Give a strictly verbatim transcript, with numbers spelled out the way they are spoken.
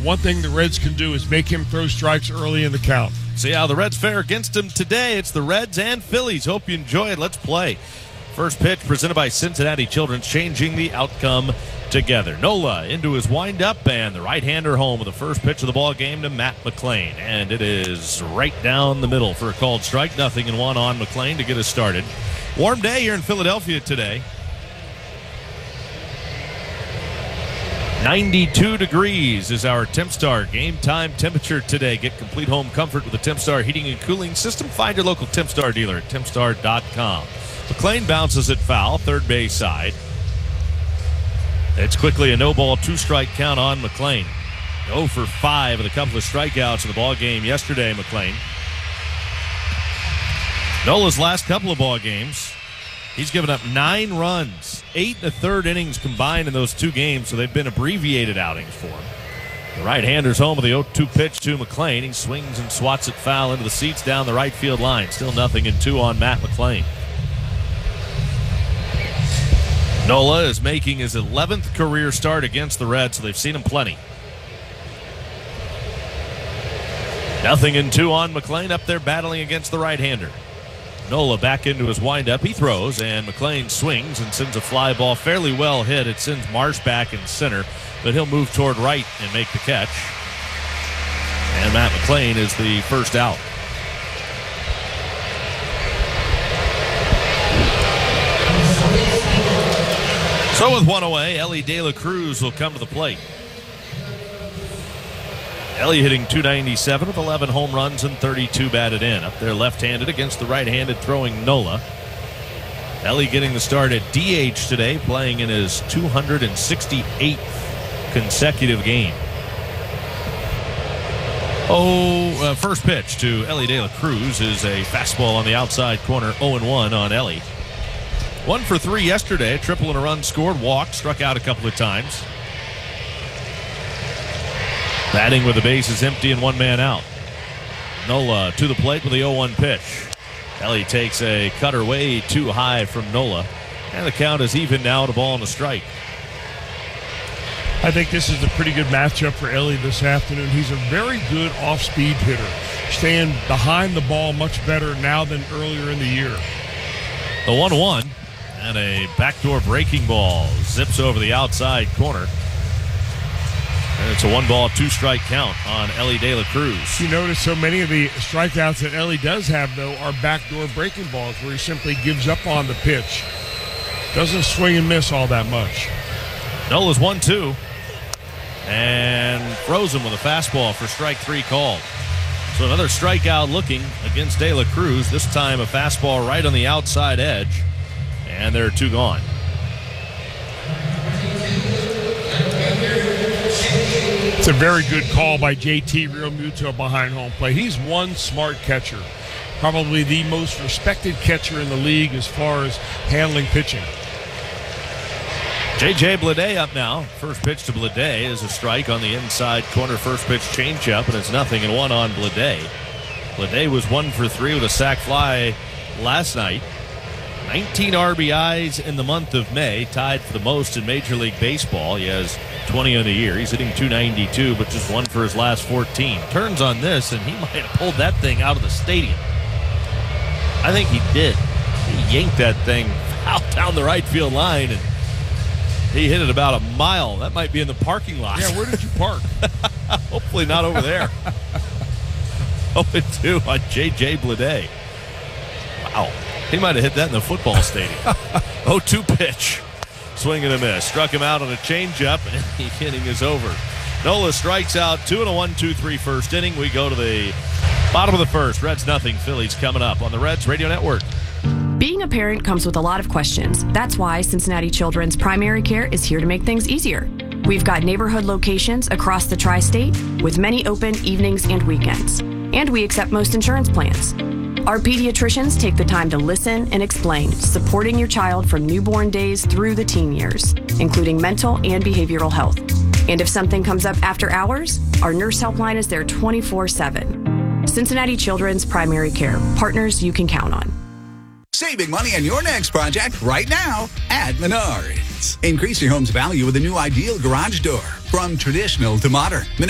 one thing the Reds can do is make him throw strikes early in the count. See how the Reds fare against him today. It's the Reds and Phillies. Hope you enjoy it. Let's play. First pitch presented by Cincinnati Children's, changing the outcome together. Nola into his windup, and the right-hander home with the first pitch of the ball game to Matt McLain. And it is right down the middle for a called strike. Nothing and one on McLain to get us started. Warm day here in Philadelphia today. ninety-two degrees is our TempStar game time temperature today. Get complete home comfort with the TempStar heating and cooling system. Find your local TempStar dealer at tempstar dot com. McLain bounces it foul, third base side. It's quickly a no-ball, two-strike count on McLain. oh for five with a couple of strikeouts in the ball game yesterday, McLain. Nola's last couple of ball games, he's given up nine runs, eight and a third innings combined in those two games, so they've been abbreviated outings for him. The right-hander's home with the oh two pitch to McLain. He swings and swats it foul into the seats down the right field line. Still nothing and two on Matt McLain. Nola is making his eleventh career start against the Reds, so they've seen him plenty. Nothing in two on McLain up there battling against the right-hander. Nola back into his windup. He throws, and McLain swings and sends a fly ball fairly well hit. It sends Marsh back in center, but he'll move toward right and make the catch. And Matt McLain is the first out. So with one away, Elly De La Cruz will come to the plate. Elly hitting two ninety-seven with eleven home runs and thirty-two batted in. Up there left-handed against the right-handed throwing Nola. Elly getting the start at D H today, playing in his two hundred sixty-eighth consecutive game. Oh, uh, first pitch to Elly De La Cruz is a fastball on the outside corner, oh and one on Elly. One for three yesterday, a triple and a run scored, walked, struck out a couple of times. Batting with the bases empty and one man out. Nola to the plate with the oh one pitch. Elly takes a cutter way too high from Nola. And the count is even now, to ball and a strike. I think this is a pretty good matchup for Elly this afternoon. He's a very good off-speed hitter, staying behind the ball much better now than earlier in the year. The one one, and a backdoor breaking ball zips over the outside corner. And it's a one-ball, two-strike count on Elly De La Cruz. You notice so many of the strikeouts that Elly does have, though, are backdoor breaking balls where he simply gives up on the pitch. Doesn't swing and miss all that much. Nola's one two. And frozen with a fastball for strike three called. So another strikeout looking against De La Cruz. This time a fastball right on the outside edge. And there are two gone. It's a very good call by J T Realmuto behind home plate. He's one smart catcher. Probably the most respected catcher in the league as far as handling pitching. J J Bleday up now. First pitch to Bleday is a strike on the inside corner. First pitch changeup, and it's nothing and one on Bleday. Bleday was one for three with a sac fly last night. nineteen R B Is in the month of May, tied for the most in Major League Baseball. He has twenty on the year. He's hitting two ninety-two, but just one for his last fourteen. Turns on this, and he might have pulled that thing out of the stadium. I think he did. He yanked that thing out down the right field line, and he hit it about a mile. That might be in the parking lot. Yeah, where did you park? Hopefully not over there. oh and two on J J Bleday. Wow. He might have hit that in the football stadium. oh two pitch. Swing and a miss. Struck him out on a changeup, and the inning is over. Nola strikes out. Two and a one, two, three first inning. We go to the bottom of the first. Reds nothing. Phillies coming up on the Reds Radio Network. Being a parent comes with a lot of questions. That's why Cincinnati Children's Primary Care is here to make things easier. We've got neighborhood locations across the tri-state with many open evenings and weekends. And we accept most insurance plans. Our pediatricians take the time to listen and explain, supporting your child from newborn days through the teen years, including mental and behavioral health. And if something comes up after hours, our nurse helpline is there twenty-four seven. Cincinnati Children's Primary Care, partners you can count on. Saving money on your next project right now at Menards. Increase your home's value with a new Ideal garage door. From traditional to modern, Menards